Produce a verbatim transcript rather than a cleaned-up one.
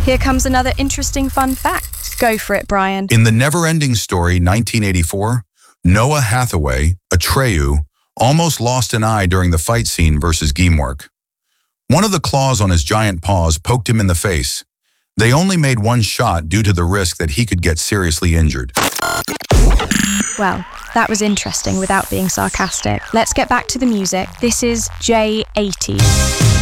Here comes another interesting fun fact. Go for it, Brian. In the Never-Ending Story nineteen eighty-four, Noah Hathaway, Atreyu, almost lost an eye during the fight scene versus Gimwork. One of the claws on his giant paws poked him in the face. They only made one shot due to the risk that he could get seriously injured. Well, that was interesting without being sarcastic. Let's get back to the music. This is J eighty.